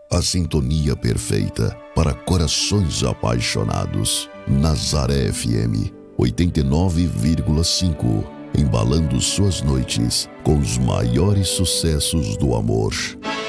A sintonia perfeita para corações apaixonados. Nazaré FM 89,5. Embalando suas noites com os maiores sucessos do amor.